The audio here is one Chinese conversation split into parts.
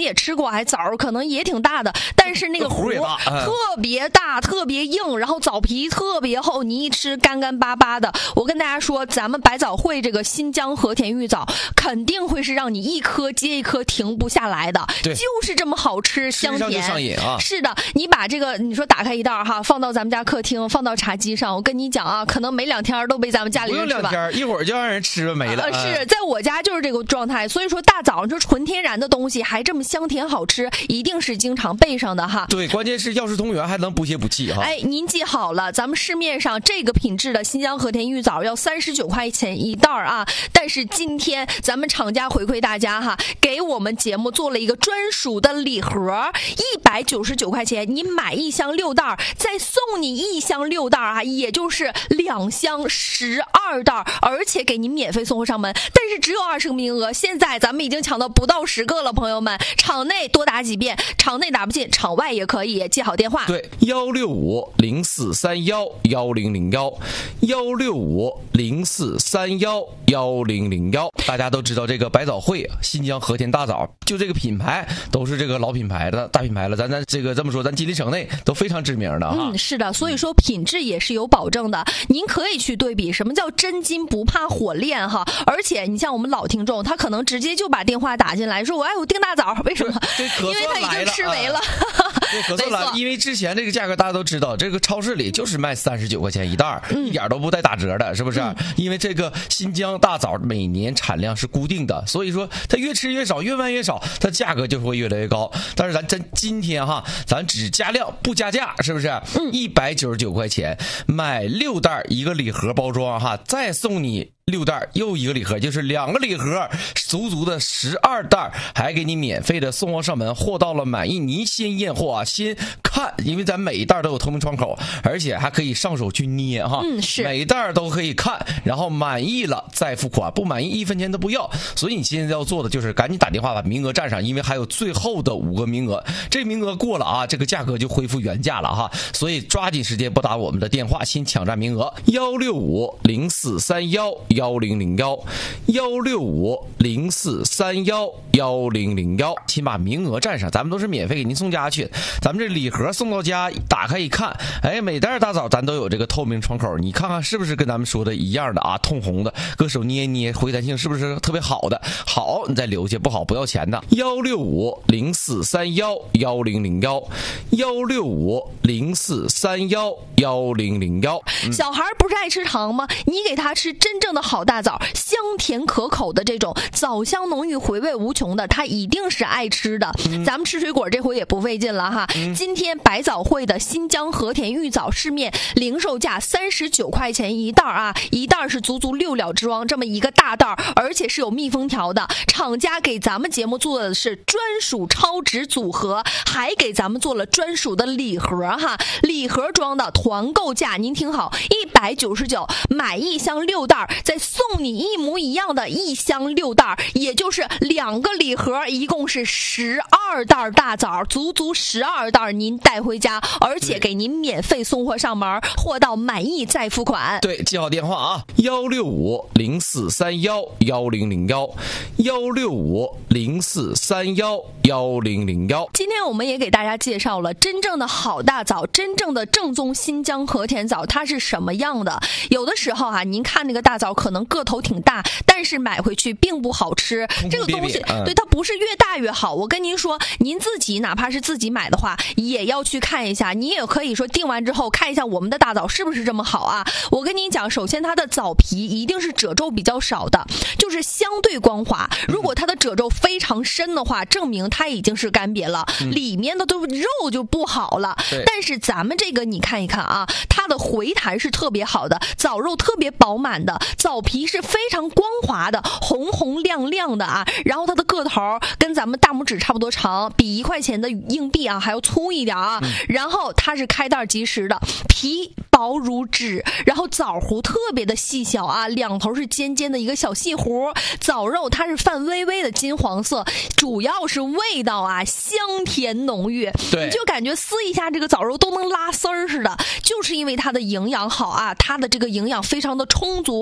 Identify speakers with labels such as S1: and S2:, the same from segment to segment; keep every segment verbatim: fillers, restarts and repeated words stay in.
S1: 也吃过，还枣可能也挺大的，但是那个核特别大，特别硬，然后枣皮特别厚，你一吃干干巴巴的。我跟大家说，咱们百枣汇这个新疆和田玉枣肯定会是让你一颗接一颗停不下来的，就是这么好吃香甜。
S2: 上瘾啊！
S1: 是的，你把这个你说打开一袋哈，放到咱们家客厅，放到茶几上，我跟你讲啊，可能没两天都被咱们家里人吃完。
S2: 不用两天，一会儿就让人吃没了。
S1: 呃、是在我家就是这个状态，所以说大枣就纯天然的东西还这么香甜好吃，一定是经常备上的哈。
S2: 对，关键是药食同源，还能补血补气哈。
S1: 哎，您记好了，咱们市面上这个品质的新疆和田玉枣要三十九块钱一袋啊，但是今天咱们厂家回馈大家哈，给我们节目做了一个专属的礼盒，一百九十九块钱，你买一箱六袋，再送你一箱六袋啊，也就是两箱十二袋，而且给您免费送货上门。但是只有二十个名额，现在咱们已经抢到不到十个了，朋友们，场内多打几遍，场内打不进，场外也可以，记好电话。
S2: 对，幺六五零四三幺幺零零幺，幺六五零四三幺幺零零幺。大家都知道这个百枣汇新疆和田大枣，就这个品牌都是这个老品牌的大品牌了，咱咱这个这么说，咱吉林省内都非常知名的哈。
S1: 嗯，是的，所以说品质也是有保证的。您可以去对比什么叫真金不怕火炼哈，而且你像我们老听众，他可能直接就把电话打进来说，我哎我订大枣，为什么？因为他已经吃没了。
S2: 对，可算来，因为之前这个价格大家都知道，这个超市里就是卖三十九块钱一袋，嗯、一点都不带打折的，是不是？嗯、因为这个新疆大枣每年产量是固定的，所以说它越吃越少，越卖越少，它价格就会越来越高。但是咱真今天哈，咱只加量不加价，是不是？嗯，一百九十九块钱买六袋一个礼盒包装哈，再送你六袋又一个礼盒，就是两个礼盒，足足的十二袋，还给你免费的送货上门，货到了满意您先验货啊，先看，因为咱每一袋都有透明窗口，而且还可以上手去捏哈，
S1: 嗯，是
S2: 每一袋都可以看，然后满意了再付款，不满意一分钱都不要。所以你现在要做的就是赶紧打电话把名额占上，因为还有最后的五个名额，这名额过了啊，这个价格就恢复原价了哈，所以抓紧时间拨打我们的电话，先抢占名额，幺六五零四三幺幺零零幺，幺六五零四三幺幺零零幺，请把名额占上，咱们都是免费给您送家去。咱们这礼盒送到家，打开一看，哎，每袋大枣咱都有这个透明窗口，你看看是不是跟咱们说的一样的啊？通红的，搁手捏一捏，回弹性是不是特别好的？好，你再留下，不好不要钱的。幺六五零四三幺幺零零幺，幺六五零四三幺幺零零幺。
S1: 小孩不是爱吃糖吗？你给他吃真正的好大枣，香甜可口的这种枣香浓郁、回味无穷的，他一定是爱吃的。嗯、咱们吃水果这回也不费劲了哈。嗯、今天百枣汇的新疆和田玉枣市面零售价三十九块钱一袋啊，一袋是足足六两装，这么一个大袋，而且是有密封条的。厂家给咱们节目做的是专属超值组合，还给咱们做了专属的礼盒哈。礼盒装的团购价，您听好，一百九十九，买一箱六袋，再送你一模一样的一箱六袋，也就是两个礼盒，一共是十二袋大枣，足足十二袋您带回家，而且给您免费送货上门，货到满意再付款。
S2: 对，记好电话啊，幺六五零四三幺幺零零幺，幺六五零四三幺幺零零幺。
S1: 今天我们也给大家介绍了真正的好大枣，真正的正宗新疆和田枣它是什么样的。有的时候啊，您看那个大枣可能个头挺大，但是买回去并不好吃。这个东西对它不是越大越好。我跟您说，您自己哪怕是自己买的话，也要去看一下。你也可以说订完之后看一下我们的大枣是不是这么好啊。我跟您讲，首先它的枣皮一定是褶皱比较少的，就是相对光滑。如果它的褶皱非常深的话，证明它已经是干瘪了，嗯、里面的都肉就不好了。但是咱们这个你看一看啊，它的回弹是特别好的，枣肉特别饱满的，枣皮是非常光滑的，红红亮亮的啊。然后它的个头跟咱们大拇指差不多长，比一块钱的硬币啊还要粗一点啊。嗯、然后它是开袋即食的，皮薄如纸，然后枣核特别的细小啊，两头是尖尖的一个小细核，枣肉它是泛微微的金黄色，主要是味道啊香甜浓郁，你就感觉撕一下这个枣肉都能拉丝儿似的，就是因为它的营养好啊，它的这个营养非常的充足，而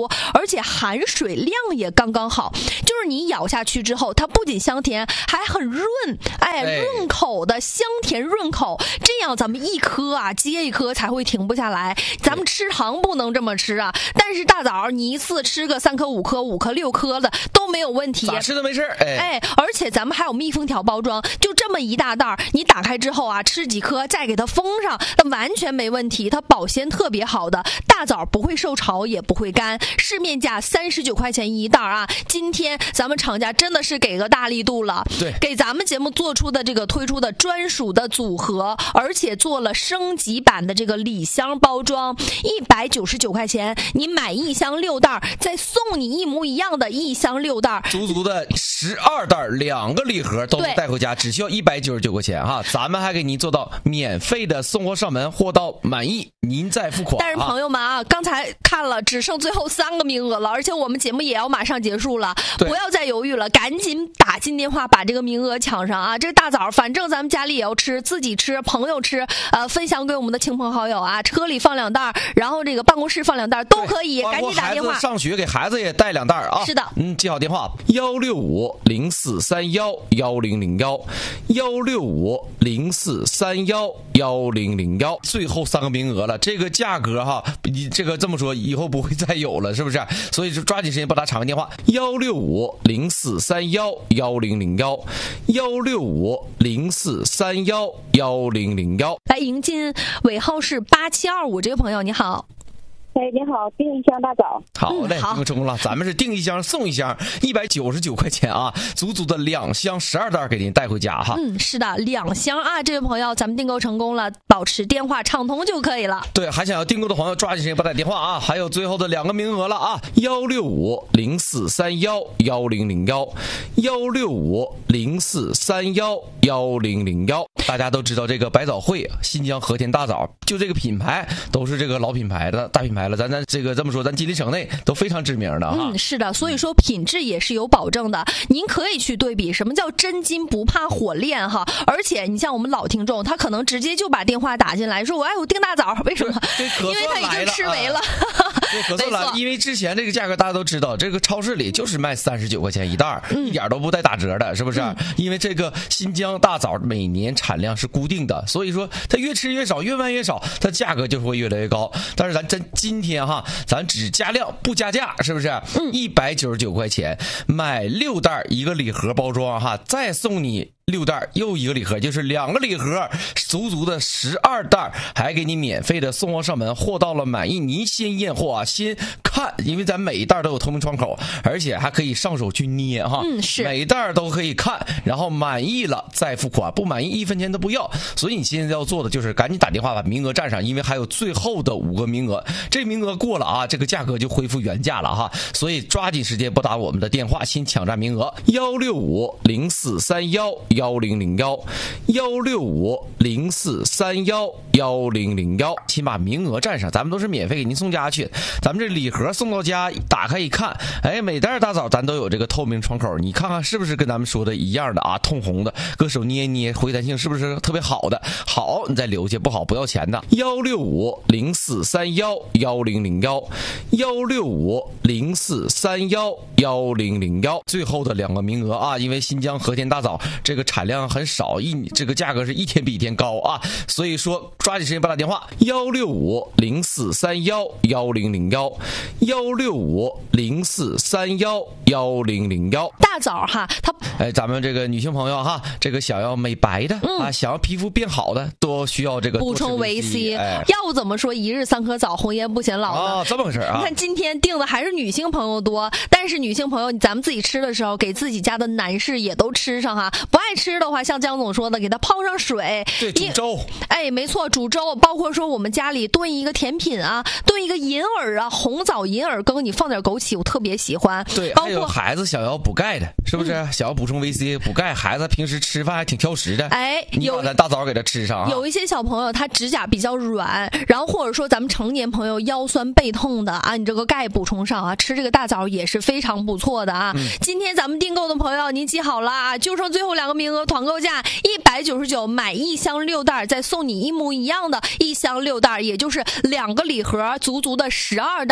S1: 而且含水量也刚刚好，就是你咬下去之后，它不仅香甜，还很润，哎，润口的，香甜润口，这样咱们一颗啊接一颗才会停不下来。咱们吃糖不能这么吃啊，但是大枣你一次吃个三颗、五颗、五颗、六颗的都没有问题，
S2: 咋吃都没事。哎，
S1: 哎，而且咱们还有密封条包装，就这么一大袋，你打开之后啊，吃几颗再给它封上，那完全没问题。它保鲜特别好的大枣，不会受潮也不会干，市面价三十九块钱一袋啊。今天咱们厂家真的是给个大力度了，
S2: 对，
S1: 给咱们节目做出的这个推出的专属的组合，而且做了升级版的这个礼箱包装，一百九十九块钱，你买一箱六袋，再送你一模一样的一箱六袋，
S2: 足足的十二袋，两个礼盒都能带回家，只需要一百九十九块钱哈。咱们还给您做到免费的送货上门，货到满意您再付款。
S1: 但是朋友们啊，刚才看了只剩最后三个名额了，而且我们节目也要马上结束了，不要再犹豫了，赶紧打进电话把这个名额抢上啊！这个大枣，反正咱们家里也要吃，自己吃，朋友吃，呃，分享给我们的亲朋好友啊，车里放两袋，然后这个办公室放两袋都可以，赶紧打电话。
S2: 孩子上学给孩子也带两袋啊。
S1: 是的，
S2: 嗯，记好电话：幺六五零四三幺幺零零幺，幺六五零四三幺幺零零幺。最后三个名额了，这个价格哈，你这个这么说以后不会再有了，是不是？所以就抓紧时间拨打厂门电话：幺六五零四三幺幺零零幺，幺六五零四三幺幺零零幺。
S1: 来迎进尾号是八七二五这个朋友，你好。
S3: 哎，你好，订一箱大枣。
S2: 好嘞，
S1: 订
S2: 成功了。咱们是订一箱送一箱，一百九十九块钱啊，足足的两箱十二袋给您带回家哈。
S1: 嗯，是的，两箱啊，这位朋友，咱们订购成功了，保持电话畅通就可以了。
S2: 对，还想要订购的朋友，抓紧时间拨打电话啊！还有最后的两个名额了啊，幺六五零四三幺幺零零幺，幺六五零四三幺幺零零幺。大家都知道这个百枣汇新疆和田大枣，就这个品牌都是这个老品牌的大品牌了，咱咱这个这么说，咱吉林省内都非常知名的哈。
S1: 嗯，是的，所以说品质也是有保证的。您可以去对比什么叫真金不怕火炼哈，而且你像我们老听众，他可能直接就把电话打进来说，我哎我订大枣，为什么？因为他已经吃没了。
S2: 对，可算来，因为之前这个价格大家都知道，这个超市里就是卖三十九块钱一袋，嗯、一点都不带打折的，是不是？嗯、因为这个新疆大枣每年产量是固定的，所以说它越吃越少，越卖越少，它价格就会越来越高。但是咱咱今天哈，咱只加量不加价，是不是？一百九十九块钱买六袋一个礼盒包装哈，再送你六袋又一个礼盒，就是两个礼盒，足足的十二袋，还给你免费的送货上门，货到了满意您先验货啊，先看，因为咱每一袋都有透明窗口，而且还可以上手去捏哈，
S1: 嗯，是
S2: 每一袋都可以看，然后满意了再付款，不满意一分钱都不要。所以你现在要做的就是赶紧打电话把名额占上，因为还有最后的五个名额，这名额过了啊，这个价格就恢复原价了哈，所以抓紧时间拨打我们的电话，先抢占名额：幺六五零四三幺幺零零幺，幺六五零四三幺幺零零幺，请把名额占上，咱们都是免费给您送家去。咱们这礼盒送到家，打开一看，哎，每袋大枣咱都有这个透明窗口，你看看是不是跟咱们说的一样的啊？通红的，搁手捏一捏，回弹性是不是特别好的？好，你再留下，不好不要钱的。幺六五零四三幺幺零零幺，幺六五零四三幺幺零零幺，最后的两个名额啊，因为新疆和田大枣这个产量很少，一这个价格是一天比一天高啊，所以说抓紧时间拨打电话：幺六五零四三幺幺零零幺，幺六五零四三幺幺零零幺。
S1: 大枣哈，它
S2: 哎，咱们这个女性朋友哈，这个想要美白的、嗯、啊，想要皮肤变好的，都需要这个
S1: 补充维 C。
S2: 哎、
S1: 要不怎么说一日三颗枣，红颜不显老呢？
S2: 啊，这么回事啊！
S1: 你看今天订的还是女性朋友多，但是女性朋友，咱们自己吃的时候，给自己家的男士也都吃上哈。不爱吃的话，像江总说的，给它泡上水，
S2: 对，煮粥。
S1: 哎，没错，煮粥，包括说我们家里炖一个甜品啊，炖一个银耳啊，红枣银耳羹，你放点枸杞，我特别喜欢。
S2: 对，
S1: 包括
S2: 还有孩子想要补钙的，是不是？嗯、想要补充维 C 补钙，孩子平时吃饭还挺挑食的。
S1: 哎，
S2: 你把咱大枣给他吃上、啊。
S1: 有一些小朋友他指甲比较软，然后或者说咱们成年朋友腰酸背痛的啊，你这个钙补充上啊，吃这个大枣也是非常不错的啊。嗯、今天咱们订购的朋友，您记好了啊，就剩最后两个名额，团购价一百九十九，买一箱六袋，再送你一模一样的一箱六袋，也就是两个礼盒，足足的十二袋，还给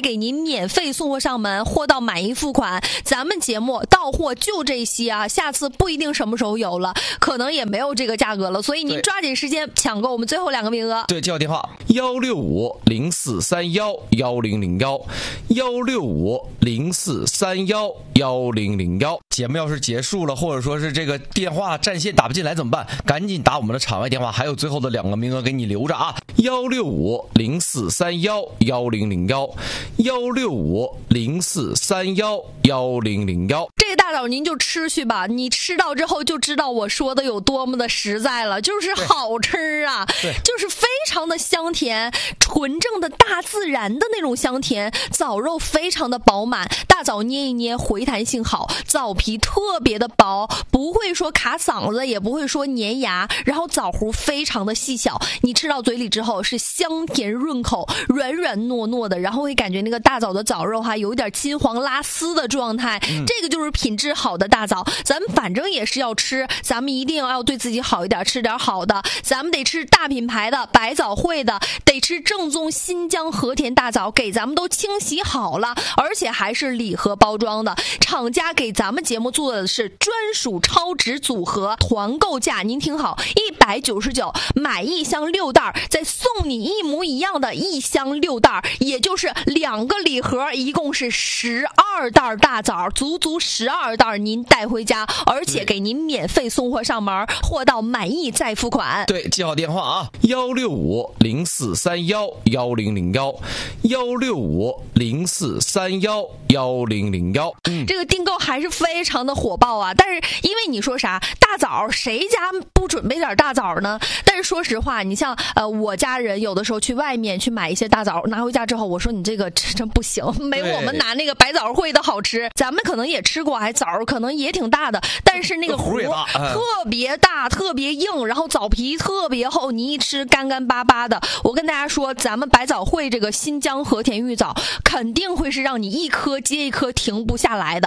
S1: 给您免费送货上门，货到满意付款。咱们节目到货就这些啊，下次不一定什么时候有了，可能也没有这个价格了，所以您抓紧时间抢购我们最后两个名额。
S2: 对，记好电话幺六五零四三幺幺零零幺幺六五零四三幺幺零零幺。节目要是结束了，或者说是这个电话占线打不进来怎么办？赶紧打我们的场外电话，还有最后的两个名额给你留着啊！幺六五零四三幺幺零零幺幺六五零四三幺幺零零幺。
S1: 这个大枣您就吃去吧，你吃到之后就知道我说的有多么的实在了，就是好吃啊，就是非常的香甜，纯正的大自然的那种香甜，枣肉非常的饱满，大枣捏一捏回弹性好，枣皮特别的薄，不会说卡嗓子，也不会说粘牙，然后枣核非常的细小，你吃到嘴里之后是香甜润口，软软糯糯的，然后会感觉那个大枣的枣肉哈有点金黄拉丝的状态、嗯、这个就是品质好的大枣。咱们反正也是要吃，咱们一定要对自己好一点，吃点好的，咱们得吃大品牌的百枣汇的，得吃正宗新疆和田大枣，给咱们都清洗好了，而且还是礼盒包装的，厂家给咱们节目做的是专属超值组合，团购价您听好，一百九十九买一箱六袋，再送你一模一样的一箱六袋，也就是两个礼盒，一共是十二袋大枣，足足十二袋您带回家，而且给您免费送货上门，货到满意再付款。
S2: 对，记好电话啊，幺六五零四三幺幺零零幺幺六五零四三幺幺零零幺。嗯，
S1: 这个订购还是非常的火爆啊！但是因为你说啥大枣，谁家不准备点大枣呢？但是说实话，你像呃我家人有的时候去外面去买一些大枣，拿回家之后，我说你这个真不行，没我们拿那个百枣汇的好吃。咱们可能也吃过，还枣可能也挺大的，但是那个核特别大，特别硬，然后枣皮特别厚，你一吃干干巴巴的。我跟大家说，咱们百枣汇这个新疆和田玉枣肯定会是让你一颗接一颗停不下来的。